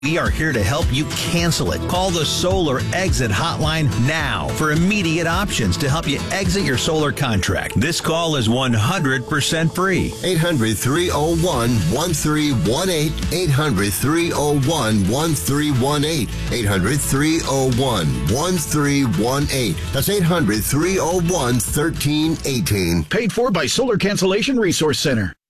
We are here to help you cancel it. Call the Solar Exit Hotline now for immediate options to help you exit your solar contract. This call is 100% free. 800-301-1318. 800-301-1318. 800-301-1318. That's 800-301-1318. Paid for by Solar Cancellation Resource Center.